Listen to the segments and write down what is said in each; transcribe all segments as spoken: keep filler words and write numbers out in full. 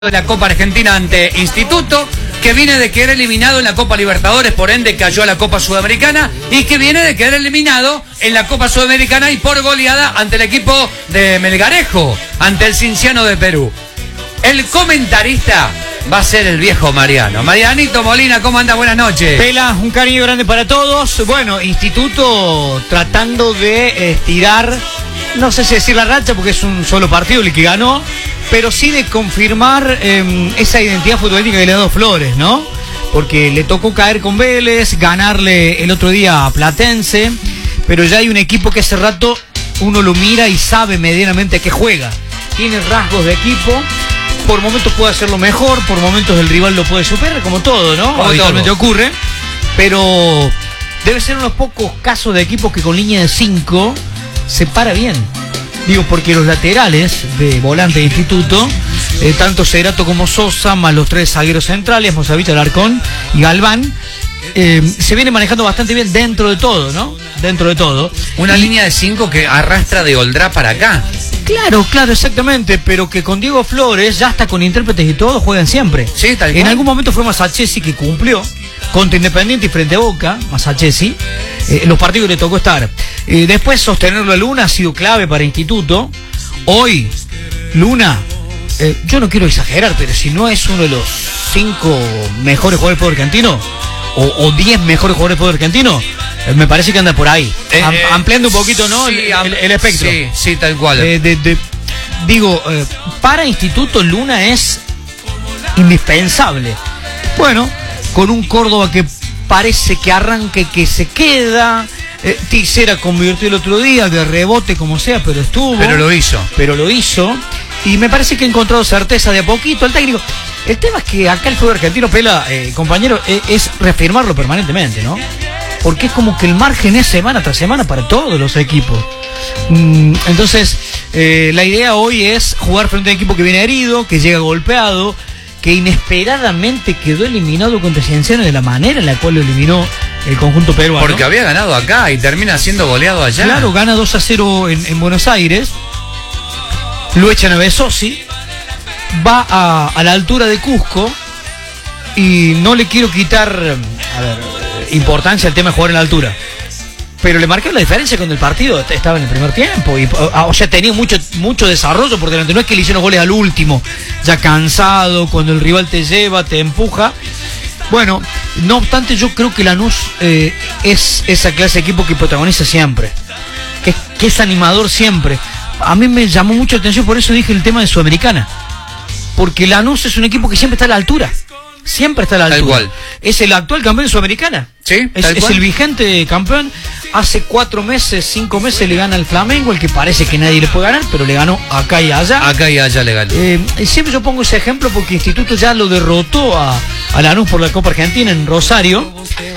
de la Copa Argentina ante Instituto, que viene de quedar eliminado en la Copa Libertadores, por ende cayó a la Copa Sudamericana, y que viene de quedar eliminado en la Copa Sudamericana y por goleada ante el equipo de Melgarejo, ante el Cienciano de Perú. El comentarista va a ser el viejo Mariano. Marianito Molina, ¿cómo anda? Buenas noches. Pela, un cariño grande para todos. Bueno, Instituto tratando de estirar, no sé si decir la racha porque es un solo partido el que ganó, pero sí de confirmar eh, esa identidad futbolística que le ha dado Flores, ¿no? Porque le tocó caer con Vélez, ganarle el otro día a Platense, pero ya hay un equipo que hace rato uno lo mira y sabe medianamente a qué juega. Tiene rasgos de equipo. Por momentos puede hacerlo mejor, por momentos el rival lo puede superar, como todo, ¿no? Como habitualmente todo. ocurre. Pero debe ser unos pocos casos de equipos que con línea de cinco se para bien. Digo, porque los laterales de volante de Instituto, eh, tanto Cerato como Sosa, más los tres zagueros centrales, Mosavich, Alarcón y Galván, eh, se viene manejando bastante bien dentro de todo, ¿no? Dentro de todo. Una y, línea de cinco que arrastra de Oldrá para acá. Claro, claro, exactamente, pero que con Diego Flores, ya hasta con intérpretes y todo, juegan siempre. Sí, tal cual. En algún momento fue Masachesi que cumplió contra Independiente y frente a Boca, Masachesi, eh, los partidos que le tocó estar. Eh, después sostenerlo a Luna ha sido clave para Instituto. Hoy, Luna, eh, yo no quiero exagerar, pero si no es uno de los cinco mejores jugadores del fútbol argentino, o, o diez mejores jugadores del fútbol argentino, eh, me parece que anda por ahí. Eh, Am, eh, ampliando un poquito, ¿no? Sí, el, am- el, el espectro. Sí, sí, tal cual. Eh, de, de, digo, eh, para Instituto Luna es indispensable. Bueno, con un Córdoba que parece que arranque, que se queda. Eh, Tisera convirtió el otro día de rebote como sea, pero estuvo. Pero lo hizo. Pero lo hizo. Y me parece que ha encontrado certeza de a poquito el técnico. El tema es que acá el fútbol argentino, Pela, eh, compañero, eh, es reafirmarlo permanentemente, ¿no? Porque es como que el margen es semana tras semana para todos los equipos. Mm, entonces, eh, la idea hoy es jugar frente a un equipo que viene herido, que llega golpeado, que inesperadamente quedó eliminado contra Cienciano de la manera en la cual lo eliminó el conjunto peruano. Porque había ganado acá y termina siendo goleado allá. Claro, gana dos a cero en, en Buenos Aires. Lo echan a Besosi. Va a, a la altura de Cusco. Y no le quiero quitar, a ver, importancia al tema de jugar en la altura, pero le marcó la diferencia cuando el partido estaba en el primer tiempo y, o sea, tenía mucho mucho desarrollo por delante. No es que le hicieron goles al último, ya cansado, cuando el rival te lleva, te empuja. Bueno, no obstante, yo creo que Lanús eh, es esa clase de equipo que protagoniza siempre, que, que es animador siempre. A mí me llamó mucho la atención, por eso dije el tema de Sudamericana, porque Lanús es un equipo que siempre está a la altura. Siempre está a la altura. Tal cual. Es el actual campeón de Sudamericana. Sí, es, tal es cual. el vigente campeón. Hace cuatro meses, cinco meses le gana al Flamengo, el que parece que nadie le puede ganar, pero le ganó acá y allá. Acá y allá le ganó. Eh, siempre yo pongo ese ejemplo porque Instituto ya lo derrotó a, a Lanús por la Copa Argentina en Rosario.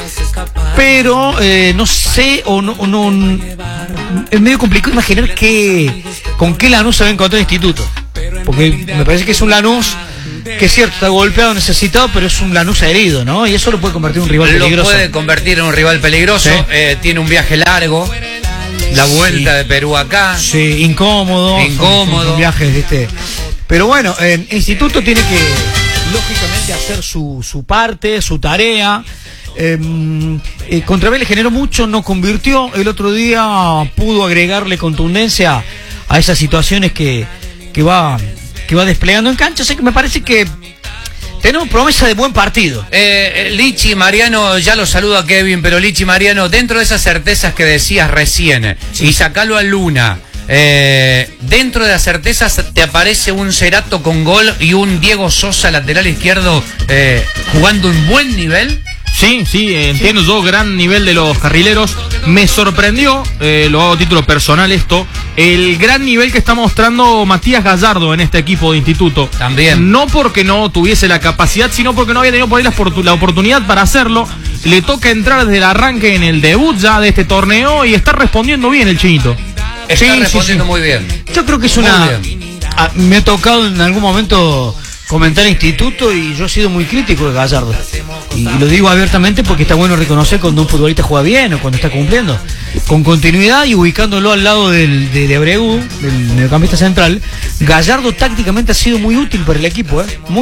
Pero eh, no sé, o no, o no, es medio complicado imaginar que, con qué Lanús se va a encontrar Instituto. Porque me parece que es un Lanús que es cierto, está golpeado, necesitado, pero es un Lanús herido, ¿no? Y eso lo puede convertir en un rival Lo peligroso. puede convertir en un rival peligroso. Sí. Eh, tiene un viaje largo. La vuelta Sí. de Perú acá. Sí, incómodo. Incómodo. Son, son viajes, ¿viste? Pero bueno, el Instituto tiene que, lógicamente, hacer su, su parte, su tarea. Eh, eh, contra Vélez generó mucho, no convirtió. El otro día pudo agregarle contundencia a esas situaciones que, que va que va desplegando en cancha. Así que me parece que tenemos promesa de buen partido. Eh, Lichi Mariano, ya lo saludo a Kevin, pero Lichi Mariano, dentro de esas certezas que decías recién, Sí. y sacalo a Luna, eh, dentro de las certezas te aparece un Cerato con gol y un Diego Sosa, lateral izquierdo, eh, jugando un buen nivel. Sí, sí, entiendo yo, gran nivel de los carrileros. Me sorprendió, eh, lo hago a título personal esto, el gran nivel que está mostrando Matías Gallardo en este equipo de Instituto. También. No porque no tuviese la capacidad, sino porque no había tenido por ahí la, la oportunidad para hacerlo. Le toca entrar desde el arranque en el debut ya de este torneo y está respondiendo bien el chinito. Está Sí, sí, respondiendo sí. muy bien. Yo creo que es Muy una... bien. Ah, me ha tocado en algún momento comentar instituto y yo he sido muy crítico de Gallardo. Y, y lo digo abiertamente porque está bueno reconocer cuando un futbolista juega bien o cuando está cumpliendo. Con continuidad y ubicándolo al lado del, de, de Abreu, del mediocampista central, Gallardo tácticamente ha sido muy útil para el equipo, ¿eh? Muy